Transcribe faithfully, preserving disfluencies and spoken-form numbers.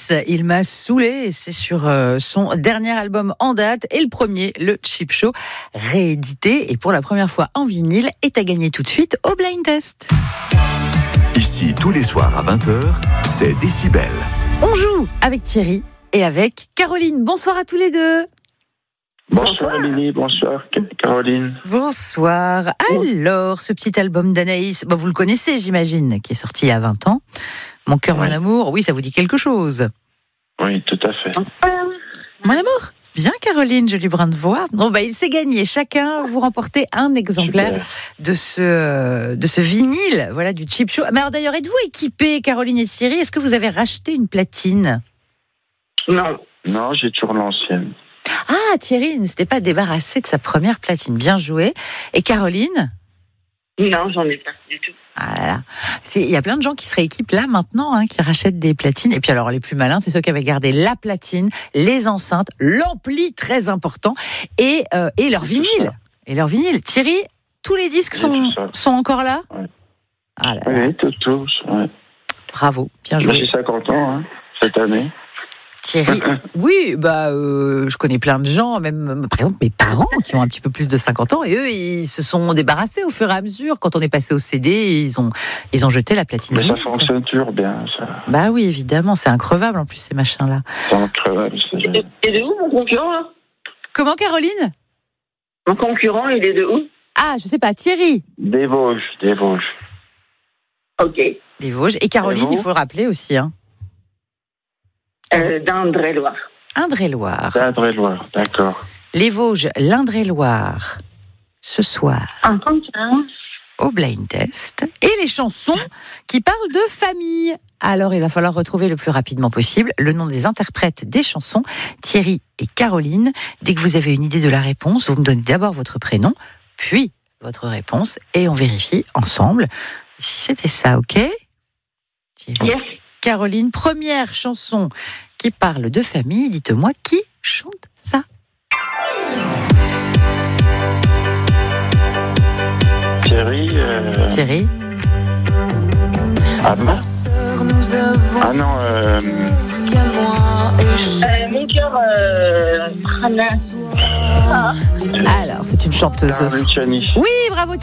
Anaïs, il m'a saoulé. C'est sur euh, son dernier album en date et le premier, le Cheap Show, réédité et pour la première fois en vinyle, est à gagner tout de suite au Blind Test. Ici, tous les soirs à vingt heures, c'est Décibel. On joue avec Thierry et avec Caroline. Bonsoir à tous les deux. Bonsoir Lily, bonsoir Caroline. Bonsoir. Alors, ce petit album d'Anaïs, bah, vous le connaissez, j'imagine, qui est sorti il y a vingt ans. Mon cœur, Oui. mon amour, oui, ça vous dit quelque chose. Oui, tout à fait. Mon amour, bien Caroline, jolie brin de voix. Bon, bah, il s'est gagné. Chacun, vous remportez un exemplaire Super. de ce, euh, de ce vinyle, voilà, du Cheap Show. Mais alors d'ailleurs, êtes-vous équipés, Caroline et Thierry? Est-ce que vous avez racheté une platine? Non, non, j'ai toujours l'ancienne. Ah, Thierry ne s'était pas débarrassé de sa première platine. Bien joué. Et Caroline? Non, j'en ai pas du tout. Ah là là. C'est- Il y a plein de gens qui se rééquipent là maintenant, hein, qui rachètent des platines. Et puis alors, les plus malins, c'est ceux qui avaient gardé la platine, les enceintes, l'ampli très important, et, euh, et leur vinyle. Et leur vinyle. Thierry, tous les disques Oui, sont, tout ça. sont encore là? Ouais. Ah là là. Oui, tout, tout. Ouais. Bravo, bien Moi, joué. j'ai cinquante ans, hein, cette année. Thierry, oui, bah, euh, je connais plein de gens, même par exemple mes parents qui ont un petit peu plus de cinquante ans, et eux, ils se sont débarrassés au fur et à mesure. Quand on est passé au C D, ils ont, ils ont jeté la platine. Mais ça vinyle. fonctionne toujours bien, ça. Bah oui, évidemment, c'est increvable en plus ces machins-là. C'est incroyable, c'est Et de, et de où mon concurrent là Comment, Caroline? Mon concurrent, il est de où? Ah, je sais pas, Thierry. Des Vosges, des Vosges. Ok. Les Vosges. Et Caroline, Et vous il faut le rappeler aussi, hein. Euh, d'Indre-et-Loire. Indre-et-Loire. D'Indre-et-Loire, d'accord. Les Vosges, l'Indre-et-Loire. Ce soir, Un concurrent. au Blind Test. Et les chansons qui parlent de famille. Alors, il va falloir retrouver le plus rapidement possible le nom des interprètes des chansons, Thierry et Caroline. Dès que vous avez une idée de la réponse, vous me donnez d'abord votre prénom, puis votre réponse, et on vérifie ensemble si c'était ça, ok? Thierry, Yes. Caroline, première chanson qui parle de famille. Dites-moi qui chante ça? Thierry, euh... Thierry? Ah non, ah non euh... Euh, mon cœur. Euh... Prana. Ah. Alors, c'est une chanteuse. Caroline Luciani. Oui, bravo